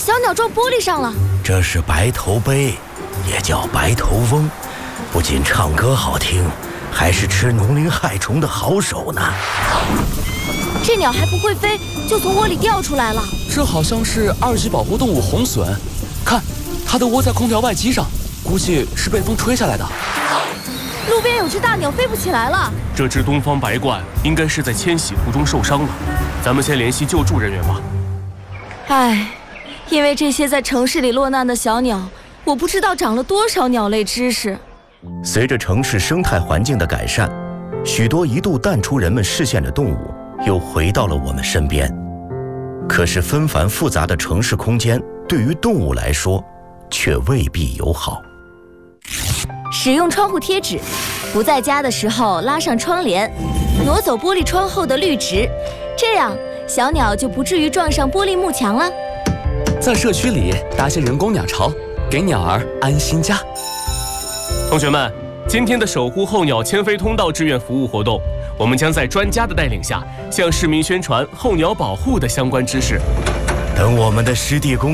小鸟撞玻璃上了。 这是白头鹎，也叫白头翁，不仅唱歌好听，还是吃农林害虫的好手呢。 这鸟还不会飞，就从窝里掉出来了。 这好像是2级保护动物红隼，看，它的窝在空调外机上，估计是被风吹下来的。 路边有只大鸟飞不起来了。 这只东方白鹳应该是在迁徙途中受伤了，咱们先联系救助人员吧。 唉，因为这些在城市里落难的小鸟，我不知道长了多少鸟类知识。 随着城市生态环境的改善，许多一度淡出人们视线的动物又回到了我们身边。可是纷繁复杂的城市空间对于动物来说却未必友好。 使用窗户贴纸，不在家的时候拉上窗帘，挪走玻璃窗后的绿植，这样小鸟就不至于撞上玻璃幕墙了。 在社区里搭些人工鸟巢，给鸟儿安心家。 同学们，今天的守护候鸟迁飞通道志愿服务活动，我们将在专家的带领下，向市民宣传候鸟保护的相关知识。 等我们的湿地公